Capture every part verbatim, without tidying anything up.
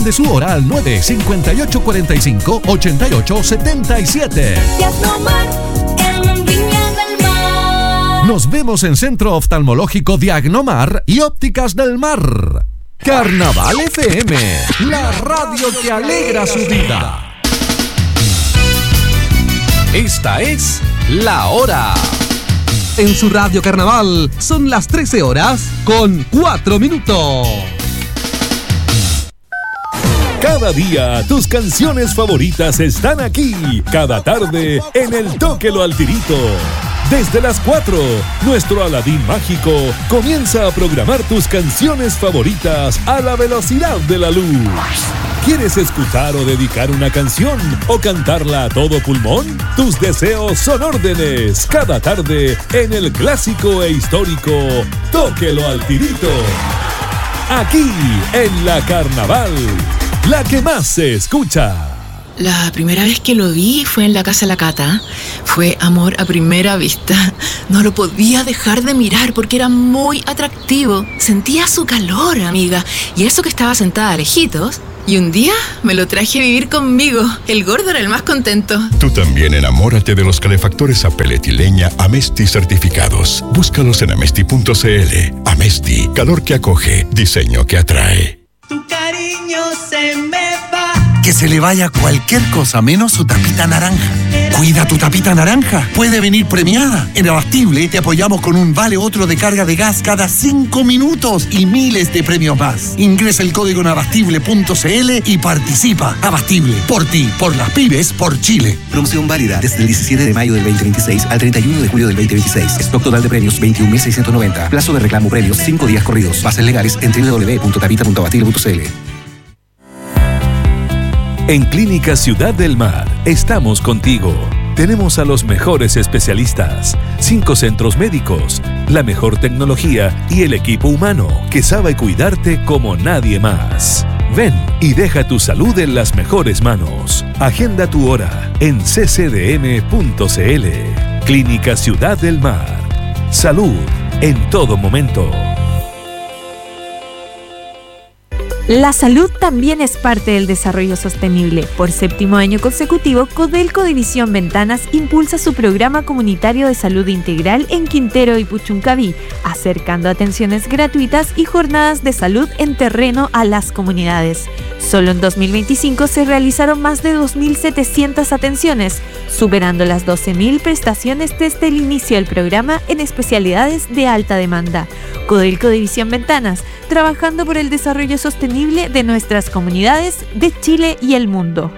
de su hora al nueve cinco ocho cuatro cinco ocho ocho siete siete. Diagnomar en Viña del Mar. Nos vemos en Centro Oftalmológico Diagnomar y Ópticas del Mar. Carnaval F M, la radio que alegra su vida. Esta es La Hora. En su radio Carnaval son las trece horas con cuatro minutos. Cada día tus canciones favoritas están aquí. Cada tarde en el Tóquelo al Tirito. Desde las cuatro, nuestro Aladín mágico comienza a programar tus canciones favoritas a la velocidad de la luz. ¿Quieres escuchar o dedicar una canción o cantarla a todo pulmón? Tus deseos son órdenes. Cada tarde en el clásico e histórico Tóquelo al Tirito. Aquí en la Carnaval, la que más se escucha. La primera vez que lo vi fue en la casa de la Cata. Fue amor a primera vista. No lo podía dejar de mirar porque era muy atractivo. Sentía su calor, amiga. Y eso que estaba sentada lejitos. Y un día me lo traje a vivir conmigo. El gordo era el más contento. Tú también enamórate de los calefactores a peletileña Amesti certificados. Búscalos en amesti punto c l. Amesti, calor que acoge, diseño que atrae. Tu cariño se me va. Que se le vaya cualquier cosa menos su tapita naranja. Cuida tu tapita naranja. Puede venir premiada. En Abastible te apoyamos con un vale otro de carga de gas cada cinco minutos y miles de premios más. Ingresa el código en abastible punto c l y participa. Abastible, por ti, por las pymes, por Chile. Promoción válida desde el diecisiete de mayo del veinte veintiséis al treinta y uno de julio del veinte veintiséis. Stock total de premios veintiún mil seiscientos noventa. Plazo de reclamo premios cinco días corridos. Bases legales en doble u doble u doble u punto tapita punto abastible punto c l. En Clínica Ciudad del Mar estamos contigo. Tenemos a los mejores especialistas, cinco centros médicos, la mejor tecnología y el equipo humano que sabe cuidarte como nadie más. Ven y deja tu salud en las mejores manos. Agenda tu hora en c c d m punto c l. Clínica Ciudad del Mar. Salud en todo momento. La salud también es parte del desarrollo sostenible. Por séptimo año consecutivo, Codelco División Ventanas impulsa su programa comunitario de salud integral en Quintero y Puchuncaví, acercando atenciones gratuitas y jornadas de salud en terreno a las comunidades. Solo en dos mil veinticinco se realizaron más de dos mil setecientas atenciones, superando las doce mil prestaciones desde el inicio del programa en especialidades de alta demanda. Codelco División Ventanas, trabajando por el desarrollo sostenible de nuestras comunidades de Chile y el mundo.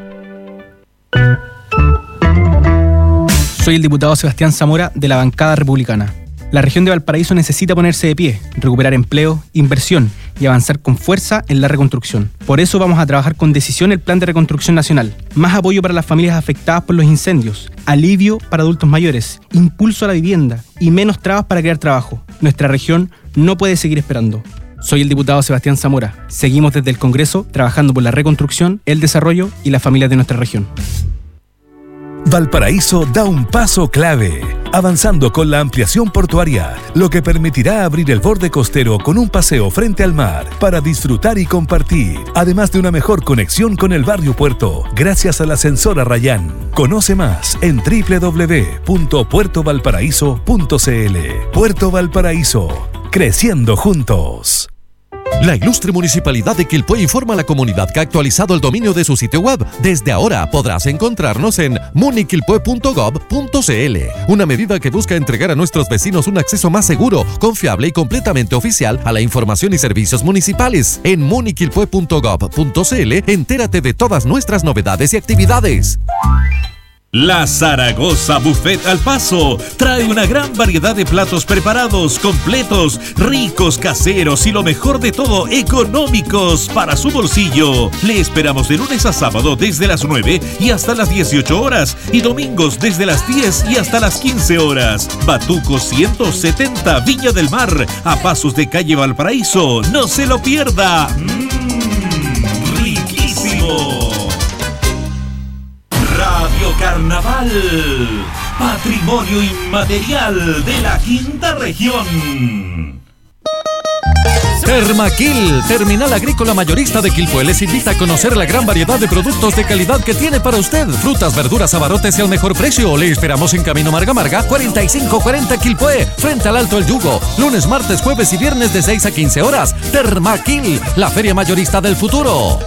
Soy el diputado Sebastián Zamora de la bancada republicana. La región de Valparaíso necesita ponerse de pie, recuperar empleo, inversión y avanzar con fuerza en la reconstrucción. Por eso vamos a trabajar con decisión el Plan de Reconstrucción Nacional. Más apoyo para las familias afectadas por los incendios, alivio para adultos mayores, impulso a la vivienda y menos trabas para crear trabajo. Nuestra región no puede seguir esperando. Soy el diputado Sebastián Zamora. Seguimos desde el Congreso trabajando por la reconstrucción, el desarrollo y las familias de nuestra región. Valparaíso da un paso clave, avanzando con la ampliación portuaria, lo que permitirá abrir el borde costero con un paseo frente al mar para disfrutar y compartir, además de una mejor conexión con el barrio Puerto, gracias al ascensor Arrayán. Conoce más en doble u doble u doble u punto puerto valparaíso punto c l. Puerto Valparaíso, creciendo juntos. La ilustre Municipalidad de Quilpué informa a la comunidad que ha actualizado el dominio de su sitio web. Desde ahora podrás encontrarnos en muniquilpue punto gob punto c l, una medida que busca entregar a nuestros vecinos un acceso más seguro, confiable y completamente oficial a la información y servicios municipales. En muniquilpue punto gob punto c l entérate de todas nuestras novedades y actividades. La Zaragoza Buffet al Paso trae una gran variedad de platos preparados, completos, ricos, caseros y lo mejor de todo, económicos para su bolsillo. Le esperamos de lunes a sábado desde las nueve y hasta las dieciocho horas y domingos desde las diez y hasta las quince horas. Batuco ciento setenta, Viña del Mar, a pasos de calle Valparaíso. ¡No se lo pierda! ¡Mmm! ¡Riquísimo! Radio Carnaval, patrimonio inmaterial de la quinta región. Termaquil, Terminal Agrícola Mayorista de Quilpué, les invita a conocer la gran variedad de productos de calidad que tiene para usted. Frutas, verduras, abarrotes y al mejor precio. Le esperamos en Camino Marga Marga, cuarenta y cinco cuarenta Quilpué, frente al Alto El Yugo. Lunes, martes, jueves y viernes de seis a quince horas. Termaquil, la feria mayorista del futuro.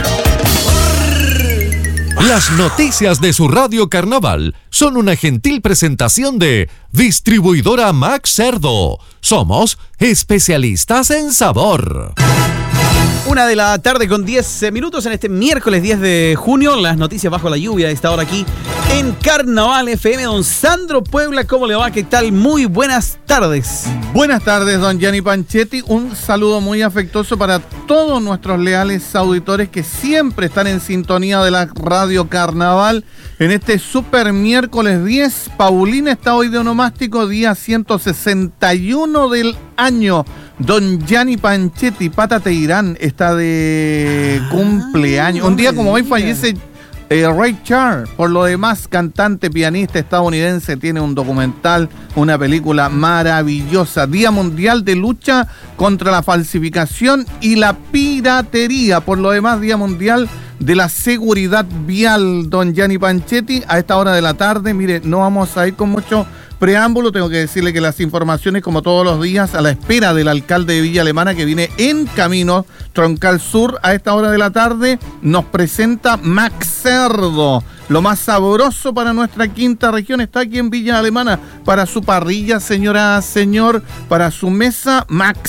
Las noticias de su Radio Carnaval son una gentil presentación de Distribuidora Max Cerdo. Somos especialistas en sabor. Una de la tarde con diez minutos en este miércoles diez de junio. Las noticias bajo la lluvia de esta hora aquí en Carnaval F M. Don Sandro Puebla, ¿cómo le va? ¿Qué tal? Muy buenas tardes. Buenas tardes, don Gianni Panchetti. Un saludo muy afectuoso para todos nuestros leales auditores que siempre están en sintonía de la Radio Carnaval. En este super miércoles diez, Paulina está hoy de onomástico, día ciento sesenta y uno del año. Don Gianni Panchetti, Pata Teirán, está de ah, cumpleaños. Un día como hoy fallece eh, Ray Charles. Por lo demás, cantante, pianista estadounidense, tiene un documental, una película maravillosa. Día Mundial de Lucha contra la Falsificación y la Piratería. Por lo demás, Día Mundial de la Seguridad Vial, don Gianni Panchetti. A esta hora de la tarde, mire, no vamos a ir con mucho preámbulo, tengo que decirle que las informaciones, como todos los días, a la espera del alcalde de Villa Alemana, que viene en camino, Troncal Sur, a esta hora de la tarde, nos presenta Max Cerdo. Lo más sabroso para nuestra quinta región está aquí en Villa Alemana. Para su parrilla, señora, señor, para su mesa, Max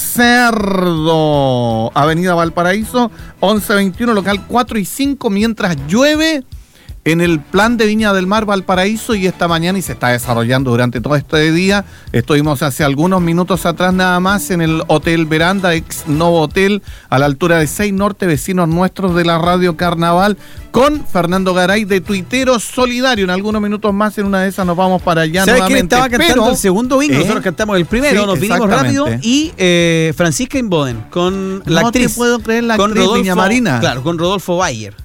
Cerdo. Avenida Valparaíso, once veintiuno, local cuatro y cinco, mientras llueve en el plan de Viña del Mar Valparaíso, y esta mañana, y se está desarrollando durante todo este día. Estuvimos hace algunos minutos atrás nada más en el Hotel Veranda, ex Novo Hotel, a la altura de seis Norte, vecinos nuestros de la Radio Carnaval, con Fernando Garay de Tuitero Solidario. En algunos minutos más, en una de esas, nos vamos para allá nuevamente. ¿Sabes quién estaba cantando pero, el segundo bingo? ¿eh? Nosotros cantamos el primero, sí, nos vinimos rápido. Y eh, Francisca Inboden, con la no actriz. No te puedo creer, la con actriz Rodolfo, Viñamarina. Claro, con Rodolfo Bayer.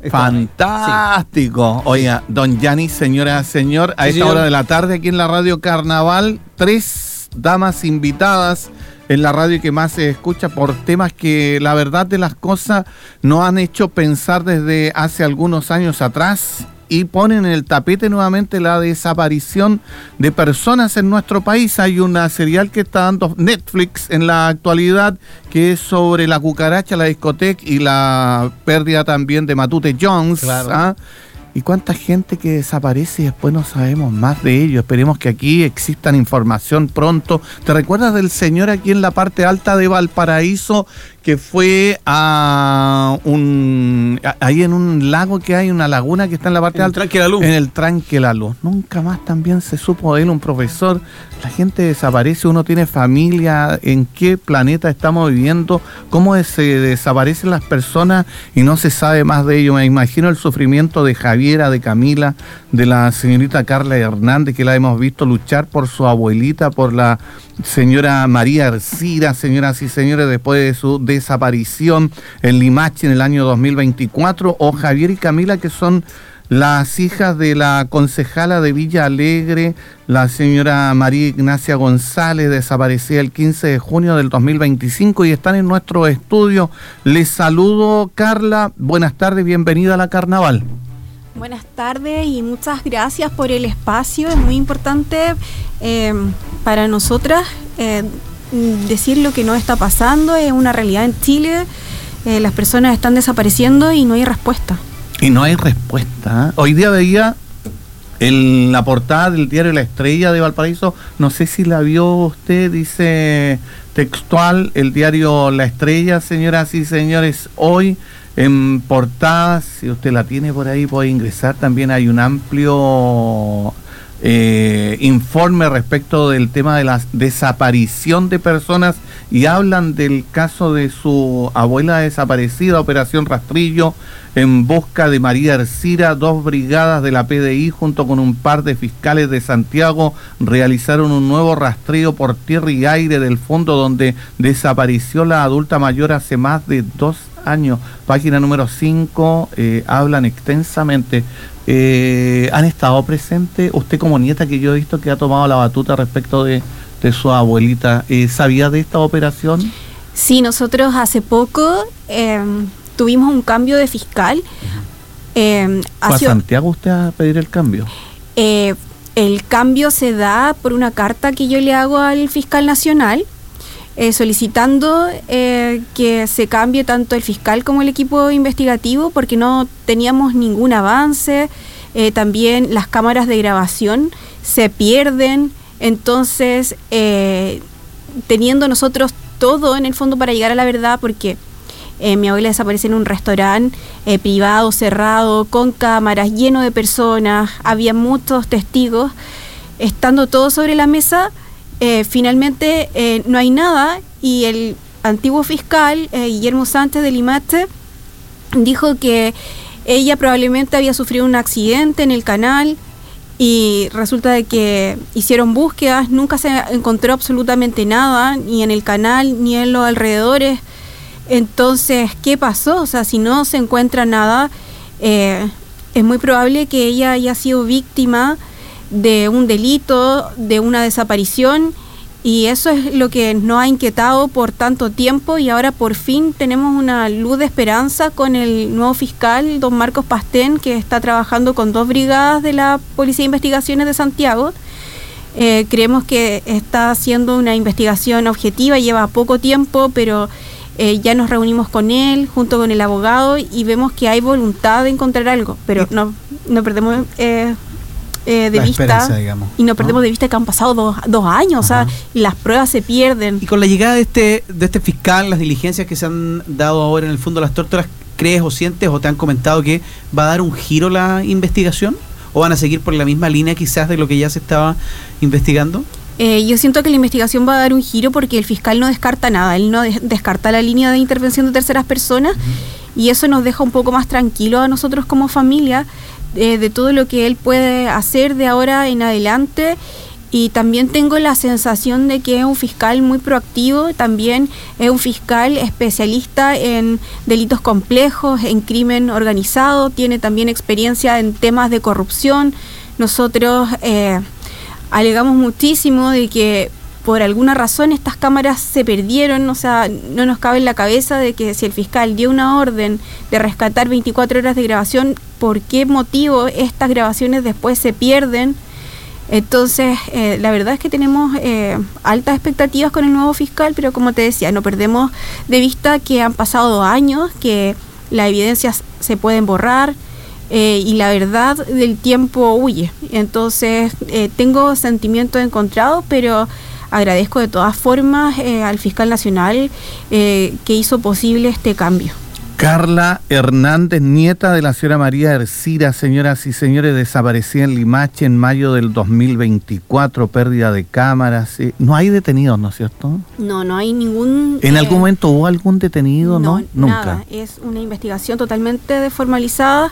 Fantástico. Sí. Oiga, don Gianni, señora, señor, a sí, esta señor. hora de la tarde aquí en la Radio Carnaval, tres damas invitadas en la radio que más se escucha por temas que la verdad de las cosas nos han hecho pensar desde hace algunos años atrás, y ponen en el tapete nuevamente la desaparición de personas en nuestro país. Hay una serial que está dando Netflix en la actualidad, que es sobre la cucaracha, la discoteca y la pérdida también de Matute Jones. Claro. ¿Ah? Y cuánta gente que desaparece y después no sabemos más de ello. Esperemos que aquí existan información pronto. ¿Te recuerdas del señor aquí en la parte alta de Valparaíso que fue a un... A, ahí en un lago que hay, una laguna que está en la parte en alta? El Tranque La Luz. En el Tranque La Luz. Nunca más también se supo de él, un profesor. La gente desaparece, uno tiene familia. ¿En qué planeta estamos viviendo? ¿Cómo se desaparecen las personas y no se sabe más de ello? Me imagino el sufrimiento de Javiera, de Camila, de la señorita Carla Hernández, que la hemos visto luchar por su abuelita, por la señora María Ercira, señoras y señores, después de su desaparición en Limache en el año dos mil veinticuatro, o Javier y Camila, que son las hijas de la concejala de Villa Alegre, la señora María Ignacia González, desaparecida el quince de junio del dos mil veinticinco, y están en nuestro estudio. Les saludo, Carla, buenas tardes, bienvenida a la Carnaval. Buenas tardes y muchas gracias por el espacio. Es muy importante eh, para nosotras eh, decir lo que nos está pasando. Es una realidad en Chile. Eh, las personas están desapareciendo y no hay respuesta. Y no hay respuesta. ¿eh? Hoy día veía en la portada del diario La Estrella de Valparaíso, no sé si la vio usted, dice textual, el diario La Estrella, señoras y señores, hoy en portada, si usted la tiene por ahí puede ingresar, también hay un amplio eh, informe respecto del tema de la desaparición de personas, y hablan del caso de su abuela desaparecida, Operación Rastrillo, en busca de María Ercira. Dos brigadas de la P D I junto con un par de fiscales de Santiago realizaron un nuevo rastreo por tierra y aire del fondo donde desapareció la adulta mayor hace más de dos años. Página número cinco, eh, hablan extensamente. Eh, ¿Han estado presentes? Usted como nieta, que yo he visto que ha tomado la batuta respecto de, de su abuelita, eh, ¿sabía de esta operación? Sí, nosotros hace poco eh, tuvimos un cambio de fiscal. Eh, ¿Fue a Santiago usted a pedir el cambio? Eh, el cambio se da por una carta que yo le hago al fiscal nacional, eh, solicitando eh, que se cambie tanto el fiscal como el equipo investigativo, porque no teníamos ningún avance. Eh, también las cámaras de grabación se pierden, entonces eh, teniendo nosotros todo en el fondo para llegar a la verdad, porque eh, mi abuela desaparece en un restaurante eh, privado, cerrado, con cámaras, lleno de personas, había muchos testigos, estando todo sobre la mesa, eh, finalmente eh, no hay nada, y el antiguo fiscal, eh, Guillermo Sánchez de Limache, dijo que ella probablemente había sufrido un accidente en el canal, y resulta de que hicieron búsquedas, nunca se encontró absolutamente nada, ni en el canal, ni en los alrededores. Entonces, ¿qué pasó? O sea, si no se encuentra nada, eh, es muy probable que ella haya sido víctima de un delito, de una desaparición, y eso es lo que nos ha inquietado por tanto tiempo, y ahora por fin tenemos una luz de esperanza con el nuevo fiscal, don Marcos Pastén, que está trabajando con dos brigadas de la Policía de Investigaciones de Santiago. Eh, creemos que está haciendo una investigación objetiva, lleva poco tiempo, pero eh, ya nos reunimos con él, junto con el abogado, y vemos que hay voluntad de encontrar algo, pero no, no perdemos... Eh, Eh, de la vista esperanza, digamos, y no perdemos ¿no? de vista que han pasado dos, dos años. Ajá. O sea, las pruebas se pierden. Y con la llegada de este de este fiscal, las diligencias que se han dado ahora en el fondo de las tórtolas, ¿crees o sientes o te han comentado que va a dar un giro la investigación? ¿O van a seguir por la misma línea quizás de lo que ya se estaba investigando? Eh, yo siento que la investigación va a dar un giro porque el fiscal no descarta nada, él no de- descarta la línea de intervención de terceras personas, uh-huh. y eso nos deja un poco más tranquilos a nosotros como familia, Eh, de todo lo que él puede hacer de ahora en adelante. Y también tengo la sensación de que es un fiscal muy proactivo, también es un fiscal especialista en delitos complejos, en crimen organizado, tiene también experiencia en temas de corrupción. Nosotros eh, alegamos muchísimo de que por alguna razón estas cámaras se perdieron, o sea, no nos cabe en la cabeza de que si el fiscal dio una orden de rescatar veinticuatro horas de grabación, ¿por qué motivo estas grabaciones después se pierden? Entonces, eh, la verdad es que tenemos eh, altas expectativas con el nuevo fiscal, pero como te decía, no perdemos de vista que han pasado dos años, que las evidencias se pueden borrar, eh, y la verdad del tiempo huye. Entonces, eh, tengo sentimientos encontrados, pero agradezco de todas formas eh, al fiscal nacional eh, que hizo posible este cambio. Carla Hernández, nieta de la señora María Ercira, señoras y señores, desaparecida en Limache en mayo del dos mil veinticuatro, pérdida de cámaras. Eh, no hay detenidos, ¿no es cierto? No, no hay ningún... ¿En eh, algún momento hubo algún detenido? No, no nunca. Nada, es una investigación totalmente desformalizada.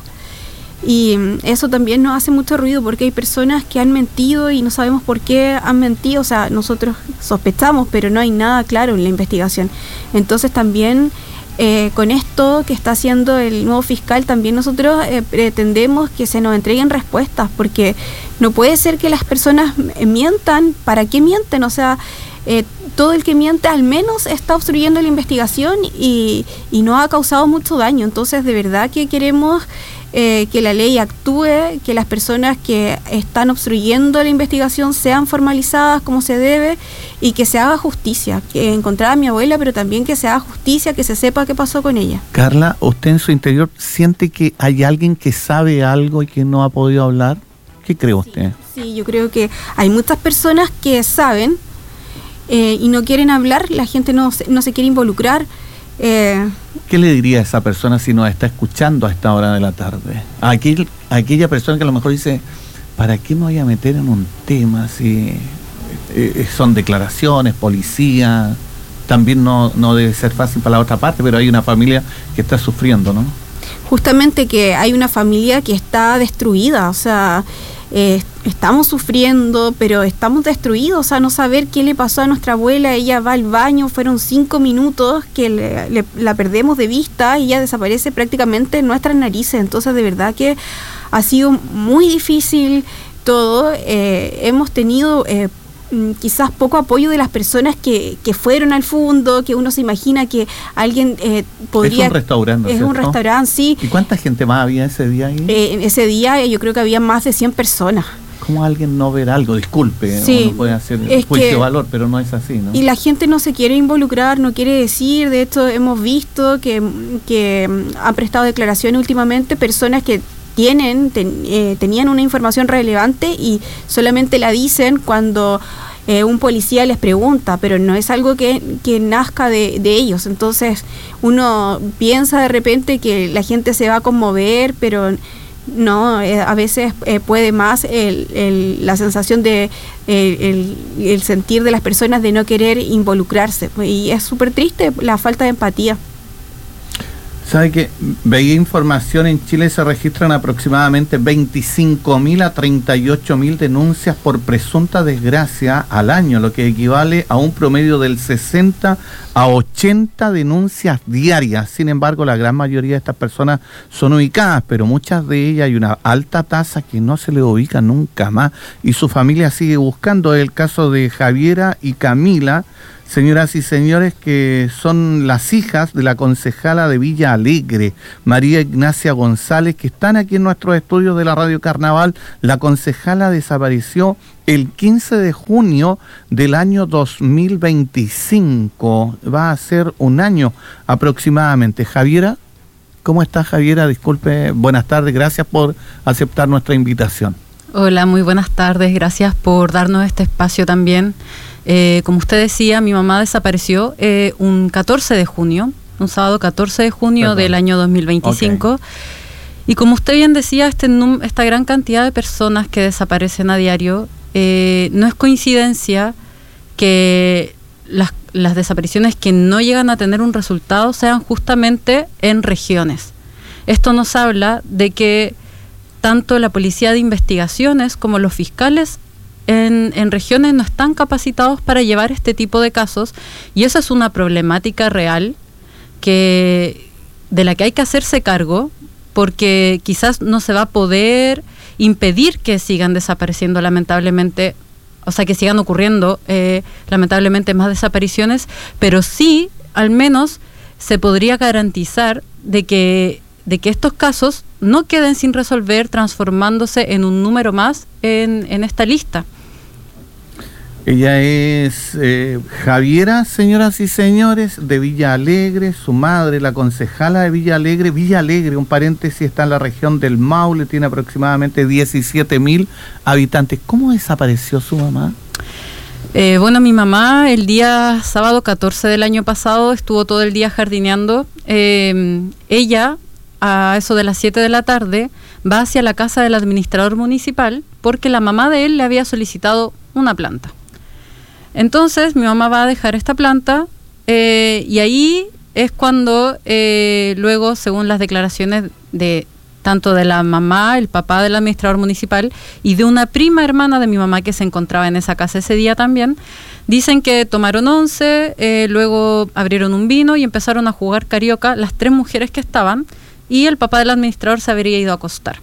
Y eso también nos hace mucho ruido porque hay personas que han mentido y no sabemos por qué han mentido. O sea, nosotros sospechamos, pero no hay nada claro en la investigación. Entonces también eh, con esto que está haciendo el nuevo fiscal, también nosotros eh, pretendemos que se nos entreguen respuestas, porque no puede ser que las personas mientan. ¿Para qué mienten? O sea, eh, todo el que miente al menos está obstruyendo la investigación y, y no ha causado mucho daño. Entonces, de verdad que queremos... Eh, que la ley actúe, que las personas que están obstruyendo la investigación sean formalizadas como se debe y que se haga justicia, que encontrara a mi abuela, pero también que se haga justicia, que se sepa qué pasó con ella. Carla, ¿usted en su interior siente que hay alguien que sabe algo y que no ha podido hablar? ¿Qué cree usted? Sí, sí, yo creo que hay muchas personas que saben eh, y no quieren hablar, la gente no, no se quiere involucrar. Eh, ¿Qué le diría a esa persona si nos está escuchando a esta hora de la tarde? A, aquel, a aquella persona que a lo mejor dice, ¿para qué me voy a meter en un tema si eh, son declaraciones, policía? También no, no debe ser fácil para la otra parte, pero hay una familia que está sufriendo, ¿no? Justamente que hay una familia que está destruida, o sea... Eh, estamos sufriendo, pero estamos destruidos, o sea, no saber qué le pasó a nuestra abuela. Ella va al baño, fueron cinco minutos que le, le, la perdemos de vista y ella desaparece prácticamente en nuestras narices. Entonces, de verdad que ha sido muy difícil todo. Eh, hemos tenido eh, mm, quizás poco apoyo de las personas que, que fueron al fondo, que uno se imagina que alguien eh, podría... Es un restaurante, Es ¿cierto? un restaurante, sí. ¿Y cuánta gente más había ese día ahí? Eh, en ese día eh, yo creo que había más de cien personas. ¿Cómo alguien no ver algo? Disculpe, Sí, uno puede hacer es juicio que- de valor, pero no es así, ¿no? Y la gente no se quiere involucrar, no quiere decir. De hecho, hemos visto que, que mm, han prestado declaraciones últimamente personas que tienen ten- eh, tenían una información relevante y solamente la dicen cuando eh, un policía les pregunta, pero no es algo que, que nazca de, de ellos. Entonces, uno piensa de repente que la gente se va a conmover, pero no, eh, a veces eh, puede más el, el- la sensación de el, el- el sentir de las personas de no querer involucrarse, y es súper triste la falta de empatía. ¿Sabe que veía información? En Chile se registran aproximadamente veinticinco mil a treinta y ocho mil denuncias por presunta desgracia al año, lo que equivale a un promedio del sesenta a ochenta denuncias diarias. Sin embargo, la gran mayoría de estas personas son ubicadas, pero muchas de ellas hay una alta tasa que no se le ubica nunca más y su familia sigue buscando. El caso de Javiera y Camila, señoras y señores, que son las hijas de la concejala de Villa Alegre, María Ignacia González, que están aquí en nuestros estudios de la Radio Carnaval. La concejala desapareció el quince de junio del año dos mil veinticinco. Va a ser un año aproximadamente. Javiera, ¿cómo está, Javiera? Disculpe, buenas tardes, gracias por aceptar nuestra invitación. Hola, muy buenas tardes, gracias por darnos este espacio también. Eh, como usted decía, mi mamá desapareció eh, un catorce de junio, un sábado catorce de junio Perdón. del año dos mil veinticinco. Okay. Y como usted bien decía, este, esta gran cantidad de personas que desaparecen a diario, eh, no es coincidencia que las, las desapariciones que no llegan a tener un resultado sean justamente en regiones. Esto nos habla de que tanto la policía de investigaciones como los fiscales En, en regiones no están capacitados para llevar este tipo de casos, y esa es una problemática real que, de la que hay que hacerse cargo, porque quizás no se va a poder impedir que sigan desapareciendo lamentablemente, o sea, que sigan ocurriendo eh, lamentablemente más desapariciones, pero sí, al menos, se podría garantizar de que, de que estos casos no queden sin resolver, transformándose en un número más en, en esta lista. Ella es eh, Javiera, señoras y señores, de Villa Alegre, su madre, la concejala de Villa Alegre. Villa Alegre, un paréntesis, está en la región del Maule, tiene aproximadamente diecisiete mil habitantes. ¿Cómo desapareció su mamá? Eh, bueno, mi mamá el día sábado catorce del año pasado estuvo todo el día jardineando. Eh, ella, a eso de las siete de la tarde, va hacia la casa del administrador municipal porque la mamá de él le había solicitado una planta. Entonces mi mamá va a dejar esta planta eh, y ahí es cuando eh, luego, según las declaraciones de tanto de la mamá, el papá del administrador municipal y de una prima hermana de mi mamá que se encontraba en esa casa ese día también, dicen que tomaron once, eh, luego abrieron un vino y empezaron a jugar carioca las tres mujeres que estaban, y el papá del administrador se habría ido a acostar.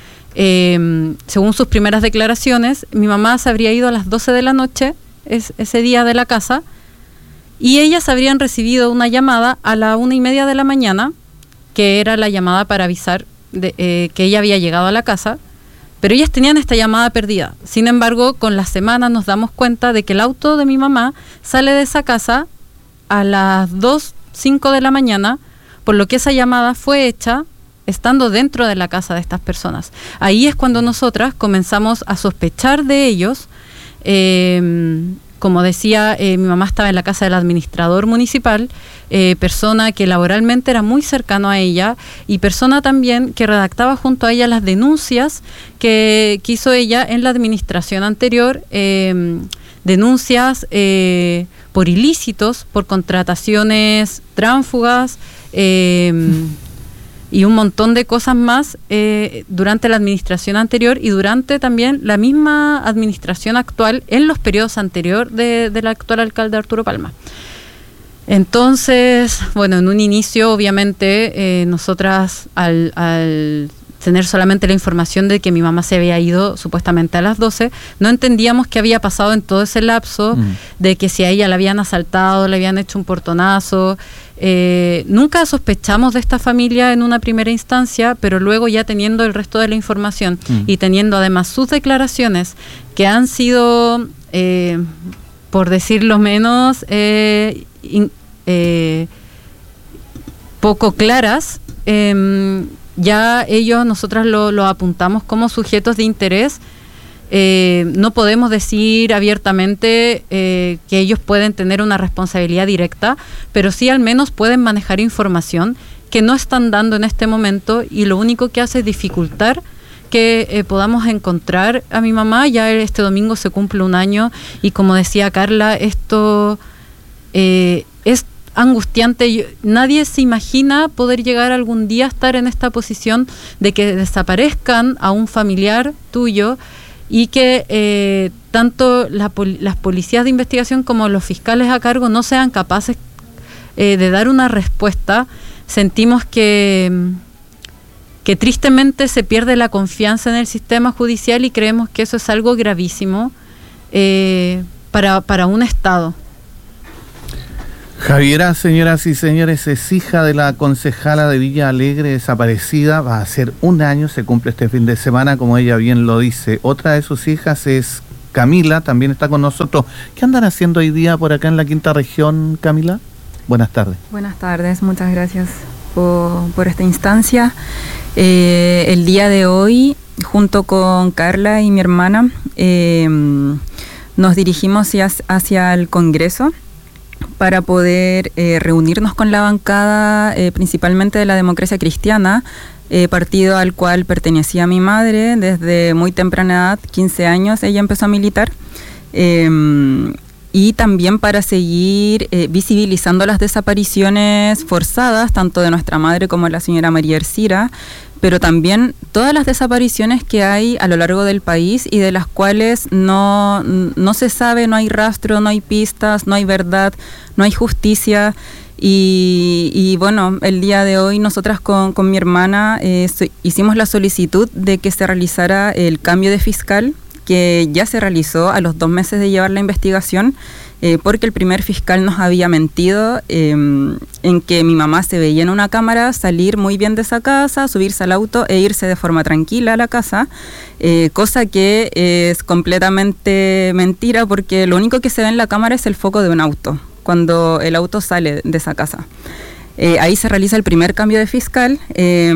Eh, según sus primeras declaraciones, mi mamá se habría ido a las doce de la noche es, ese día de la casa, y ellas habrían recibido una llamada a la una y media de la mañana, que era la llamada para avisar de, eh, que ella había llegado a la casa, pero ellas tenían esta llamada perdida. Sin embargo, con las semanas nos damos cuenta de que el auto de mi mamá sale de esa casa a las dos, cinco de la mañana, por lo que esa llamada fue hecha estando dentro de la casa de estas personas. Ahí es cuando nosotras comenzamos a sospechar de ellos. Eh, como decía, eh, mi mamá estaba en la casa del administrador municipal, eh, persona que laboralmente era muy cercano a ella y persona también que redactaba junto a ella las denuncias que, que hizo ella en la administración anterior, eh, denuncias eh, por ilícitos, por contrataciones tránfugas, eh, y un montón de cosas más eh, durante la administración anterior y durante también la misma administración actual en los periodos anteriores de, del actual alcalde Arturo Palma. Entonces, bueno, en un inicio obviamente eh, nosotras al, al tener solamente la información de que mi mamá se había ido supuestamente a las doce, no entendíamos qué había pasado en todo ese lapso, mm. de que si a ella la habían asaltado, le habían hecho un portonazo. Eh, nunca sospechamos de esta familia en una primera instancia, pero luego ya teniendo el resto de la información mm. y teniendo además sus declaraciones que han sido, eh, por decirlo menos, eh, in, eh, poco claras, eh, ya ellos, nosotras lo, lo apuntamos como sujetos de interés. Eh, no podemos decir abiertamente eh, que ellos pueden tener una responsabilidad directa, pero sí al menos pueden manejar información que no están dando en este momento, y lo único que hace es dificultar que eh, podamos encontrar a mi mamá. Ya este domingo se cumple un año y, como decía Carla, esto eh, es angustiante. Yo, nadie se imagina poder llegar algún día a estar en esta posición de que desaparezcan a un familiar tuyo y que eh, tanto la pol- las policías de investigación como los fiscales a cargo no sean capaces eh, de dar una respuesta. Sentimos que, que tristemente se pierde la confianza en el sistema judicial, y creemos que eso es algo gravísimo eh, para, para un Estado. Javiera, señoras y señores, es hija de la concejala de Villa Alegre desaparecida. Va a ser un año, se cumple este fin de semana, como ella bien lo dice. Otra de sus hijas es Camila, también está con nosotros. ¿Qué andan haciendo hoy día por acá en la quinta región, Camila? Buenas tardes. Buenas tardes, muchas gracias por, por esta instancia. Eh, el día de hoy, junto con Carla y mi hermana, eh, nos dirigimos hacia, hacia el Congreso para poder eh, reunirnos con la bancada eh, principalmente de la Democracia Cristiana, eh, partido al cual pertenecía mi madre desde muy temprana edad, quince años ella empezó a militar, eh, y también para seguir eh, visibilizando las desapariciones forzadas, tanto de nuestra madre como de la señora María Ercira, pero también todas las desapariciones que hay a lo largo del país y de las cuales no, no se sabe, no hay rastro, no hay pistas, no hay verdad, no hay justicia. Y, y bueno, el día de hoy nosotras con, con mi hermana eh, so, hicimos la solicitud de que se realizara el cambio de fiscal, que ya se realizó a los dos meses de llevar la investigación, eh, porque el primer fiscal nos había mentido eh, en que mi mamá se veía en una cámara salir muy bien de esa casa, subirse al auto e irse de forma tranquila a la casa, eh, cosa que es completamente mentira, porque lo único que se ve en la cámara es el foco de un auto, cuando el auto sale de esa casa. Eh, ahí se realiza el primer cambio de fiscal, eh,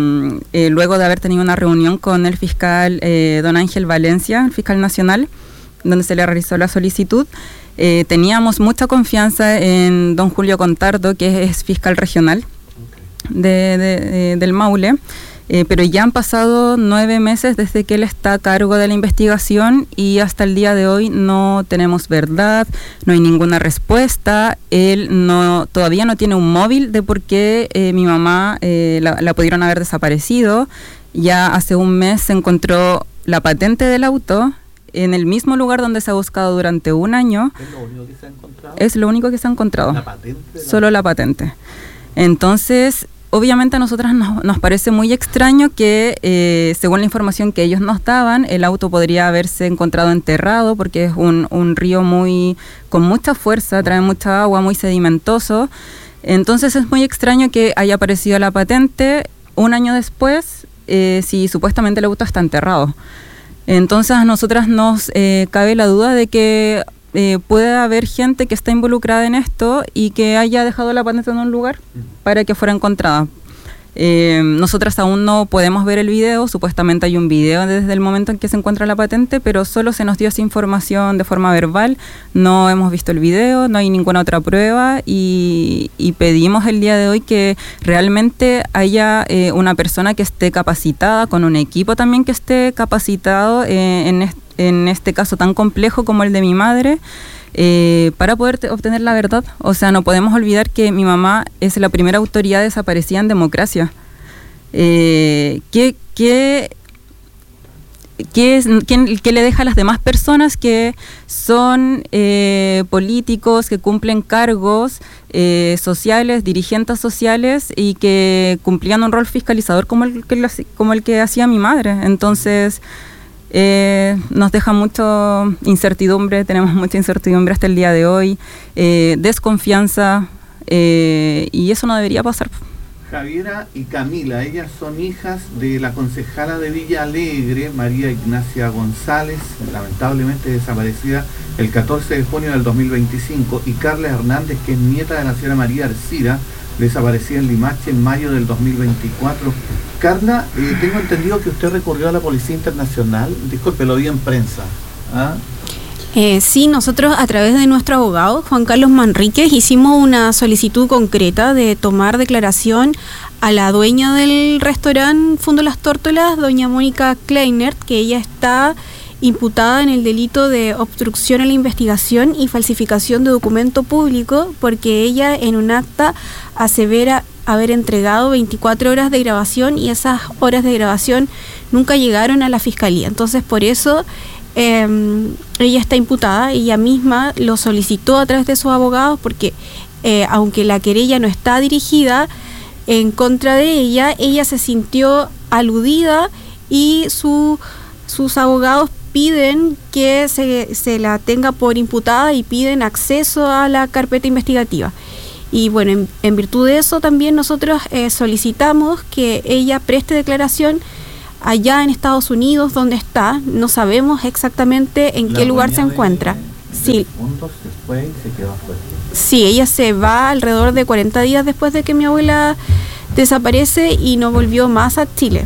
eh, luego de haber tenido una reunión con el fiscal eh, don Ángel Valencia, el fiscal nacional, donde se le realizó la solicitud. Eh, teníamos mucha confianza en don Julio Contardo, que es fiscal regional de, de, de, del Maule, eh, pero ya han pasado nueve meses desde que él está a cargo de la investigación y hasta el día de hoy no tenemos verdad, no hay ninguna respuesta. Él no todavía no tiene un móvil de por qué eh, mi mamá eh, la, la pudieron haber desaparecido. Ya hace un mes se encontró la patente del auto en el mismo lugar donde se ha buscado durante un año. ¿Es lo único que se ha encontrado? Es lo único que se ha encontrado. ¿La patente? Solo la patente. Entonces, obviamente a nosotras nos, nos parece muy extraño que, eh, según la información que ellos nos daban, el auto podría haberse encontrado enterrado, porque es un, un río muy con mucha fuerza, trae mucha agua, muy sedimentoso. Entonces es muy extraño que haya aparecido la patente un año después, eh, si supuestamente el auto está enterrado. Entonces a nosotras nos eh, cabe la duda de que eh, puede haber gente que está involucrada en esto y que haya dejado la patente en un lugar para que fuera encontrada. Eh, nosotras aún no podemos ver el video, supuestamente hay un video desde el momento en que se encuentra la patente, pero solo se nos dio esa información de forma verbal, no hemos visto el video, no hay ninguna otra prueba y, y pedimos el día de hoy que realmente haya eh, una persona que esté capacitada, con un equipo también que esté capacitado eh, en, est- en este caso tan complejo como el de mi madre, Eh, para poder te- obtener la verdad. O sea, no podemos olvidar que mi mamá es la primera autoridad desaparecida en democracia. Eh, ¿qué, qué, ¿qué, es, qué, qué le deja a las demás personas que son eh, políticos, que cumplen cargos eh, sociales, dirigentes sociales y que cumplían un rol fiscalizador como el que, lo, como el que hacía mi madre? Entonces, eh, nos deja mucha incertidumbre, tenemos mucha incertidumbre hasta el día de hoy, eh, desconfianza, eh, y eso no debería pasar. Javiera y Camila, ellas son hijas de la concejala de Villa Alegre, María Ignacia González, lamentablemente desaparecida el catorce de junio del dos mil veinticinco, y Carla Hernández, que es nieta de la señora María Arcira, desaparecida en Limache en mayo del dos mil veinticuatro. Carla, eh, tengo entendido que usted recurrió a la Policía Internacional, disculpe, lo vi en prensa. ¿Ah? Eh, sí, nosotros a través de nuestro abogado, Juan Carlos Manríquez, hicimos una solicitud concreta de tomar declaración a la dueña del restaurante Fundo Las Tórtolas, doña Mónica Kleinert, que ella está imputada en el delito de obstrucción a la investigación y falsificación de documento público, porque ella en un acta asevera haber entregado veinticuatro horas de grabación y esas horas de grabación nunca llegaron a la fiscalía. Entonces, por eso Eh, ella está imputada, ella misma lo solicitó a través de sus abogados, porque eh, aunque la querella no está dirigida en contra de ella, ella se sintió aludida y su, sus abogados piden que se, se la tenga por imputada y piden acceso a la carpeta investigativa. Y bueno, en, en virtud de eso también nosotros eh, solicitamos que ella preste declaración allá en Estados Unidos, donde está. No sabemos exactamente en la qué lugar se encuentra. De, sí. Fondo se fue y se quedó afuera. Sí, ella se va alrededor de cuarenta días después de que mi abuela desaparece y no volvió más a Chile.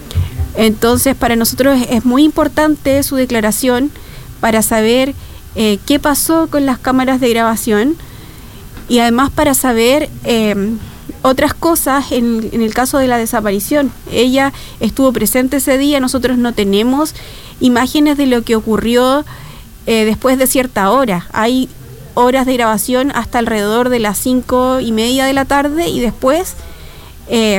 Entonces, para nosotros es, es muy importante su declaración para saber eh, qué pasó con las cámaras de grabación y además para saber Eh, otras cosas en, en el caso de la desaparición. Ella estuvo presente ese día, nosotros no tenemos imágenes de lo que ocurrió eh, después de cierta hora. Hay horas de grabación hasta alrededor de las cinco y media de la tarde y después eh,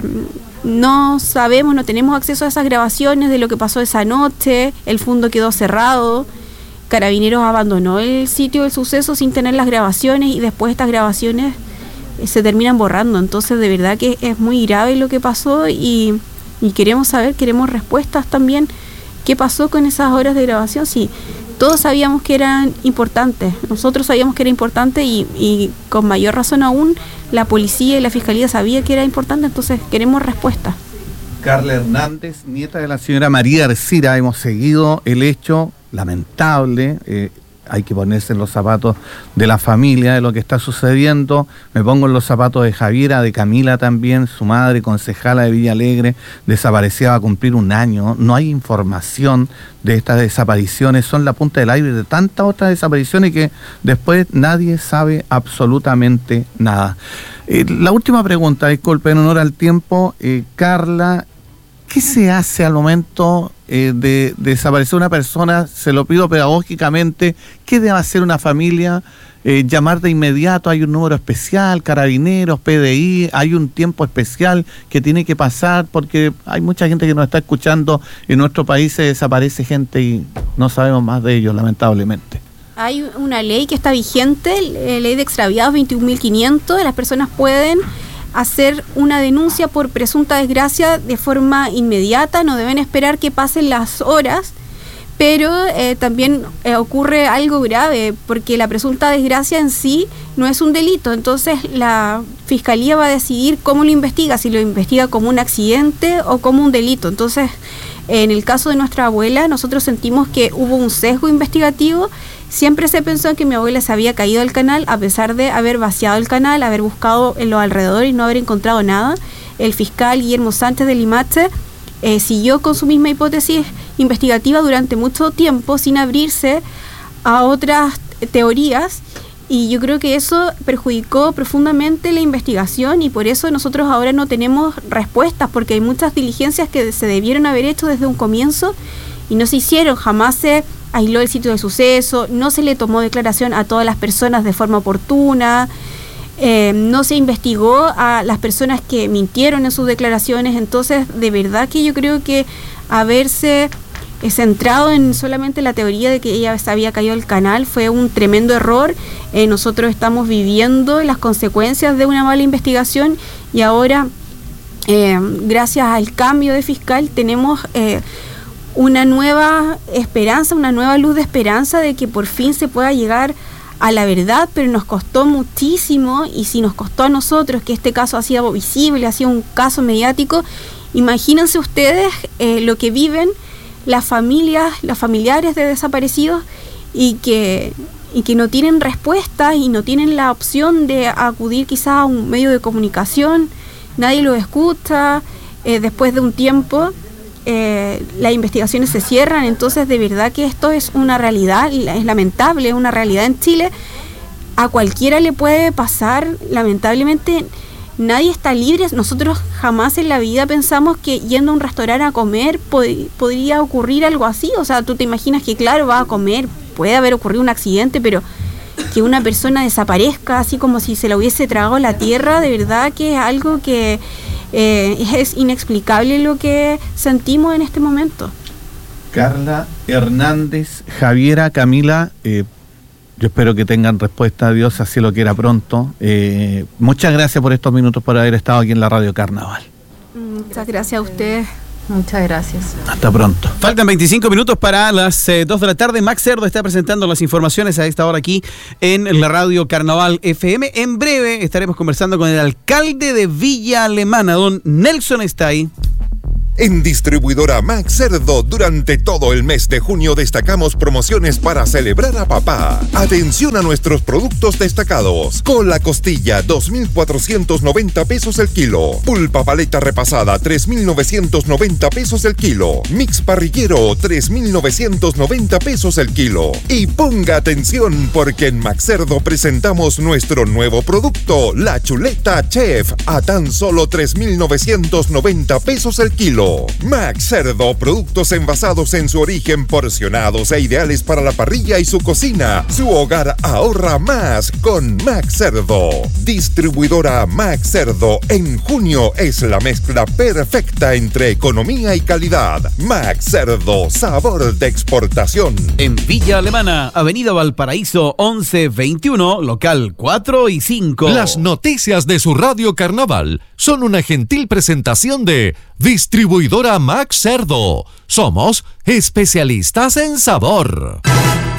no sabemos, no tenemos acceso a esas grabaciones de lo que pasó esa noche. El fundo quedó cerrado, Carabineros abandonó el sitio del suceso sin tener las grabaciones y después estas grabaciones se terminan borrando. Entonces, de verdad que es muy grave lo que pasó y, y queremos saber, queremos respuestas también. ¿Qué pasó con esas horas de grabación? Sí, todos sabíamos que eran importantes, nosotros sabíamos que era importante y, y con mayor razón aún la policía y la fiscalía sabía que era importante, entonces queremos respuestas. Carla Hernández, nieta de la señora María Arcira, hemos seguido el hecho lamentable. eh, Hay que ponerse en los zapatos de la familia, de lo que está sucediendo. Me pongo en los zapatos de Javiera, de Camila también, su madre, concejala de Villa Alegre, desaparecida, va a cumplir un año. No hay información de estas desapariciones, son la punta del aire de tantas otras desapariciones que después nadie sabe absolutamente nada. Eh, la última pregunta, disculpe, en honor al tiempo, eh, Carla, ¿qué se hace al momento eh, de, de desaparecer una persona? Se lo pido pedagógicamente. ¿Qué debe hacer una familia? Eh, llamar de inmediato, hay un número especial, Carabineros, P D I, hay un tiempo especial que tiene que pasar, porque hay mucha gente que nos está escuchando. En nuestro país se desaparece gente y no sabemos más de ellos, lamentablemente. Hay una ley que está vigente, la ley de extraviados veintiún mil quinientos, las personas pueden hacer una denuncia por presunta desgracia de forma inmediata, no deben esperar que pasen las horas, pero eh, también eh, ocurre algo grave, porque la presunta desgracia en sí no es un delito, entonces la fiscalía va a decidir cómo lo investiga, si lo investiga como un accidente o como un delito. Entonces, en el caso de nuestra abuela, nosotros sentimos que hubo un sesgo investigativo. Siempre se pensó que mi abuela se había caído del canal, a pesar de haber vaciado el canal, haber buscado en los alrededores y no haber encontrado nada. El fiscal Guillermo Sánchez de Limache eh, siguió con su misma hipótesis investigativa durante mucho tiempo, sin abrirse a otras teorías, y yo creo que eso perjudicó profundamente la investigación, y por eso nosotros ahora no tenemos respuestas, porque hay muchas diligencias que se debieron haber hecho desde un comienzo y no se hicieron. Jamás se aisló el sitio del suceso, no se le tomó declaración a todas las personas de forma oportuna, eh, no se investigó a las personas que mintieron en sus declaraciones. Entonces, de verdad que yo creo que haberse eh, centrado en solamente la teoría de que ella se había caído del canal. Fue un tremendo error. Eh, nosotros estamos viviendo las consecuencias de una mala investigación y ahora, eh, gracias al cambio de fiscal, tenemos eh, una nueva esperanza, una nueva luz de esperanza de que por fin se pueda llegar a la verdad, pero nos costó muchísimo, y si nos costó a nosotros que este caso ha sido visible, ha sido un caso mediático, imagínense ustedes eh, lo que viven las familias, los familiares de desaparecidos y que, y que no tienen respuestas y no tienen la opción de acudir quizás a un medio de comunicación, nadie los escucha, eh, después de un tiempo eh, las investigaciones se cierran. Entonces de verdad que esto es una realidad, es lamentable, es una realidad en Chile, a cualquiera le puede pasar, lamentablemente. Nadie está libre. Nosotros jamás en la vida pensamos que yendo a un restaurante a comer pod- podría ocurrir algo así. O sea, tú te imaginas que, claro, vas a comer, puede haber ocurrido un accidente, pero que una persona desaparezca así como si se la hubiese tragado la tierra, de verdad que es algo que eh, es inexplicable lo que sentimos en este momento. Carla Hernández, Javiera, Camila, eh, yo espero que tengan respuesta, Dios así lo quiera pronto. Eh, muchas gracias por estos minutos, por haber estado aquí en la Radio Carnaval. Muchas gracias a ustedes. Muchas gracias. Hasta pronto. Faltan veinticinco minutos para las eh, dos de la tarde. Max Cerdo está presentando las informaciones a esta hora aquí en la Radio Carnaval F M. En breve estaremos conversando con el alcalde de Villa Alemana, don Nelson está ahí. En Distribuidora Max Cerdo, durante todo el mes de junio destacamos promociones para celebrar a papá. Atención a nuestros productos destacados. Cola costilla, dos mil cuatrocientos noventa pesos el kilo. Pulpa paleta repasada, tres mil novecientos noventa pesos el kilo. Mix parrillero, tres mil novecientos noventa pesos el kilo. Y ponga atención porque en Max Cerdo presentamos nuestro nuevo producto, la chuleta Chef, a tan solo tres mil novecientos noventa pesos el kilo. Max Cerdo, productos envasados en su origen, porcionados e ideales para la parrilla y su cocina. Su hogar ahorra más con Max Cerdo. Distribuidora Max Cerdo. En junio es la mezcla perfecta entre economía y calidad. Max Cerdo, sabor de exportación. En Villa Alemana, Avenida Valparaíso once veintiuno, local cuatro y cinco. Las noticias de su Radio Carnaval son una gentil presentación de Distribuidora Max Cerdo. Somos especialistas en sabor.